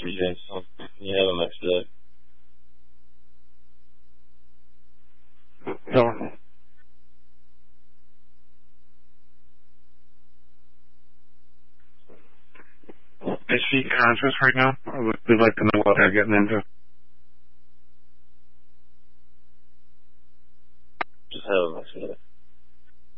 James. You have a next day. So, is she conscious right now? We'd like to know what they're getting into. Just have a next day.